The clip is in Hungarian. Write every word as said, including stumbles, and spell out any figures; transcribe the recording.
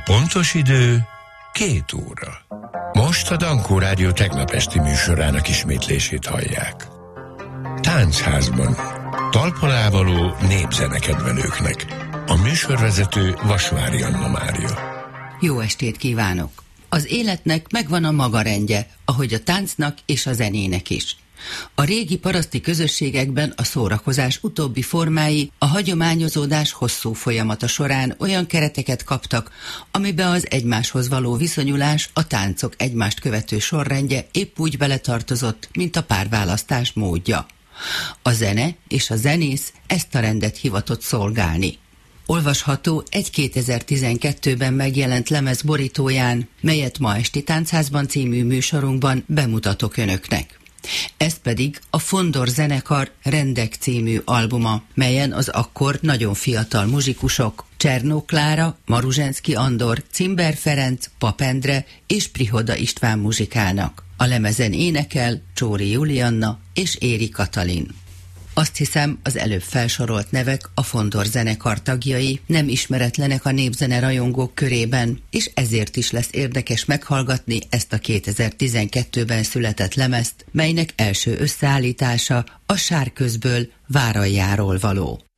pontos idő két óra. Most a Dankó Rádió tegnap esti műsorának ismétlését hallják. Táncházban talpon népzenekedvelőknek. A műsorvezető Vasvári Anna Mária. Jó estét kívánok! Az életnek megvan a maga rendje, ahogy a táncnak és a zenének is. A régi paraszti közösségekben a szórakozás utóbbi formái a hagyományozódás hosszú folyamata során olyan kereteket kaptak, amiben az egymáshoz való viszonyulás, a táncok egymást követő sorrendje épp úgy beletartozott, mint a párválasztás módja. A zene és a zenész ezt a rendet hivatott szolgálni. Olvasható egy kétezer-tizenkettőben megjelent lemez borítóján, melyet ma esti Táncházban című műsorunkban bemutatok önöknek. Ez pedig a Fondor zenekar Rendek című albuma, melyen az akkor nagyon fiatal muzsikusok Csernó Klára, Maruzsenszky Andor, Cimber Ferenc, Pap Endre és Prihoda István muzsikálnak. A lemezen énekel Csóri Julianna és Éri Katalin. Azt hiszem, az előbb felsorolt nevek a Fondor zenekar tagjai, nem ismeretlenek a népzene rajongók körében, és ezért is lesz érdekes meghallgatni ezt a kétezer-tizenkettőben született lemezt, melynek első összeállítása a Sárközből Váraljáról való.